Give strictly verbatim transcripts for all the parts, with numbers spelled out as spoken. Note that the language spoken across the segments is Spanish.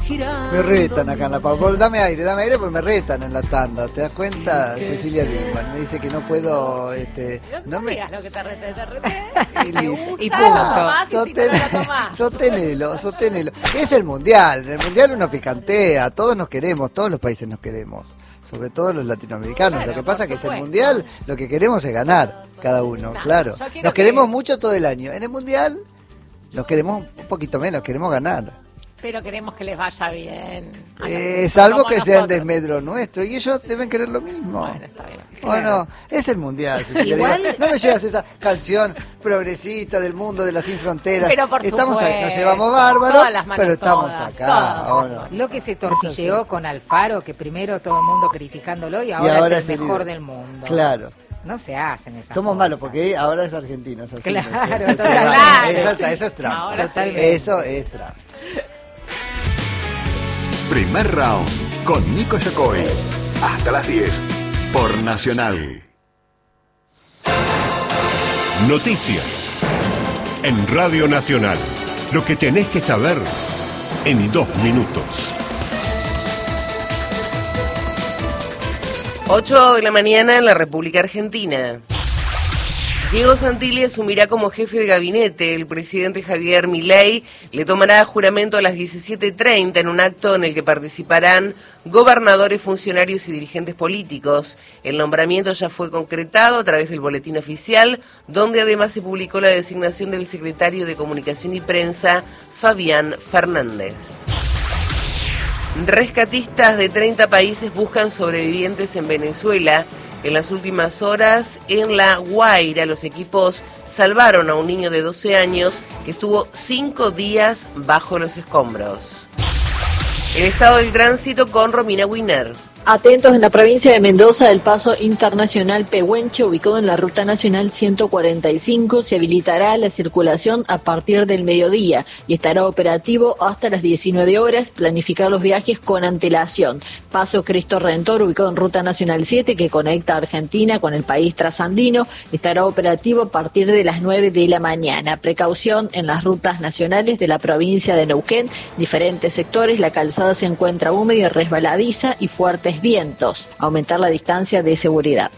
Me retan acá en la pausa. Dame aire, dame aire porque me retan en la tanda. ¿Te das cuenta? Cecilia Lindman me dice que no puedo. Este, no, no me digas lo que te rete, te rete. Y, y punto. Sosten, sostenelo, sostenelo. Es el mundial. En el mundial uno picantea. Todos nos queremos, todos los países nos queremos. Sobre todo los latinoamericanos. Claro, lo que pasa es que es el mundial, lo que queremos es ganar cada uno, no, claro. Nos queremos que... mucho todo el año. En el mundial nos queremos un poquito menos, queremos ganar. Pero queremos que les vaya bien. Eh, salvo que sea en desmedro nuestro. Y ellos deben querer lo mismo. Bueno, está bien. Bueno, es el mundial. Igual... Digo, no me llegas esa canción progresista del mundo de las sin fronteras. Pero por estamos supuesto, ahí, nos llevamos bárbaros, pero estamos todas, acá. todas, no? Lo que se tortilleó con Alfaro, que primero todo el mundo criticándolo y ahora, y ahora es el mejor del mundo. Claro. No se hacen esas Somos cosas. malos porque ahora es argentino. Es así, claro, ¿no? claro. Eso, eso es trampa. Totalmente. Eso es trampa. Primer round con Nico Yacoy. Hasta las diez por Nacional. Noticias en Radio Nacional. Lo que tenés que saber en dos minutos. ocho de la mañana en la República Argentina. Diego Santilli asumirá como jefe de gabinete. El presidente Javier Milei le tomará juramento a las diecisiete treinta en un acto en el que participarán gobernadores, funcionarios y dirigentes políticos. El nombramiento ya fue concretado a través del boletín oficial, donde además se publicó la designación del secretario de Comunicación y Prensa, Fabián Fernández. Rescatistas de treinta países buscan sobrevivientes en Venezuela. En las últimas horas, en La Guaira, los equipos salvaron a un niño de doce años que estuvo cinco días bajo los escombros. El estado del tránsito con Romina Winer. Atentos, en la provincia de Mendoza, el paso internacional Pehuenche, ubicado en la ruta nacional ciento cuarenta y cinco, se habilitará la circulación a partir del mediodía y estará operativo hasta las diecinueve horas. Planificar los viajes con antelación. Paso Cristo Redentor, ubicado en ruta nacional siete, que conecta a Argentina con el país trasandino, estará operativo a partir de las nueve de la mañana. Precaución en las rutas nacionales de la provincia de Neuquén, diferentes sectores, la calzada se encuentra húmeda y resbaladiza y fuertes vientos. Aumentar la distancia de seguridad.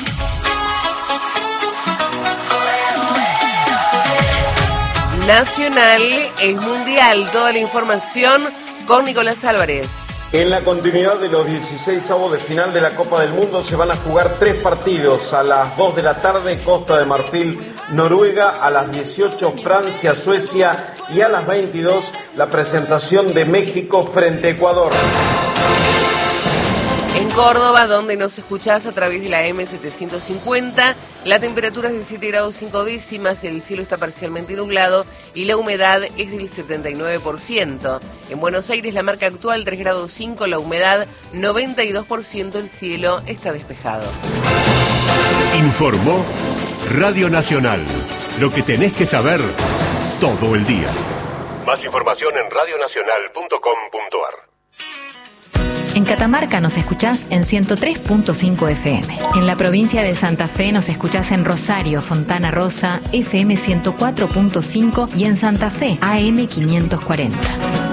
Nacional, el Mundial, toda la información con Nicolás Álvarez. En la continuidad de los dieciseisavos de final de la Copa del Mundo se van a jugar tres partidos. A las dos de la tarde, Costa de Marfil, Noruega. A las dieciocho, Francia, Suecia. Y a las veintidós, la presentación de México frente a Ecuador. En Córdoba, donde nos escuchás a través de la eme setecientos cincuenta, la temperatura es de siete grados cinco décimas, el cielo está parcialmente nublado y la humedad es del setenta y nueve por ciento. En Buenos Aires, la marca actual tres grados cinco, la humedad noventa y dos por ciento, el cielo está despejado. Informó Radio Nacional. Lo que tenés que saber todo el día. Más información en radio nacional punto com punto a r. En Catamarca nos escuchás en ciento tres punto cinco F M. En la provincia de Santa Fe nos escuchás en Rosario, Fontana Rosa, F M ciento cuatro punto cinco y en Santa Fe, A M quinientos cuarenta.